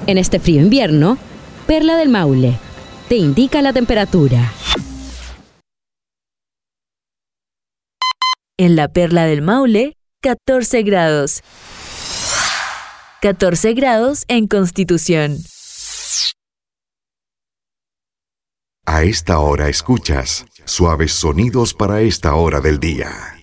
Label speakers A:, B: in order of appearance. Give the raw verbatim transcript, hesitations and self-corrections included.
A: En este frío invierno, Perla del Maule te indica la temperatura.
B: En la Perla del Maule, catorce grados. catorce grados en Constitución.
C: A esta hora escuchas suaves sonidos para esta hora del día.